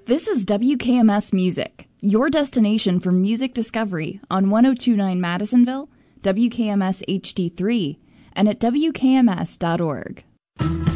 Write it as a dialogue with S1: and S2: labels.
S1: This is WKMS Music, your destination for music discovery on 102.9 Madisonville, WKMS HD3, and at WKMS.org.